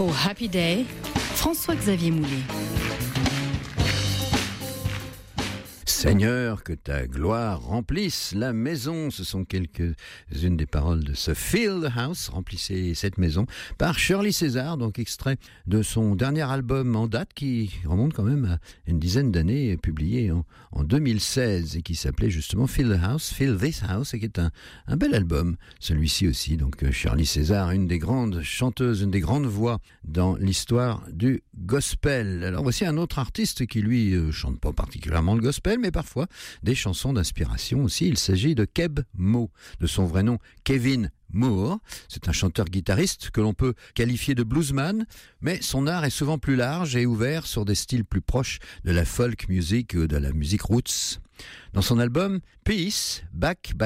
Pour Happy Day, François-Xavier Moulet. Seigneur, que ta gloire remplisse la maison. Ce sont quelques-unes des paroles de ce Fill the House, remplissez cette maison, par Shirley César, donc extrait de son dernier album en date qui remonte quand même à une dizaine d'années, publié en 2016 et qui s'appelait justement Fill the House, Fill This House, et qui est un bel album, celui-ci aussi. Donc Shirley César, une des grandes chanteuses, une des grandes voix dans l'histoire du gospel. Alors voici un autre artiste qui lui chante pas particulièrement le gospel, mais parfois des chansons d'inspiration aussi. Il s'agit de Keb Mo, de son vrai nom Kevin Moore. C'est un chanteur-guitariste que l'on peut qualifier de bluesman, mais son art est souvent plus large et ouvert sur des styles plus proches de la folk music ou de la musique roots. Dans son album Peace, Back by